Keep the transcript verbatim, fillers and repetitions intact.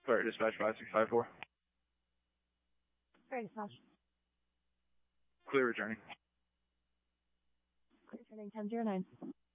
Fire dispatch five six five four. Fire dispatch. Clear returning. Clear returning ten zero nine.